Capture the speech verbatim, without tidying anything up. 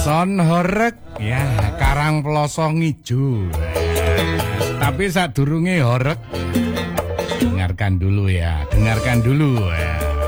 Son horeg ya Karang Pelosong Ijo. Tapi sadurunge horeg dengarkan dulu ya, dengarkan dulu ya.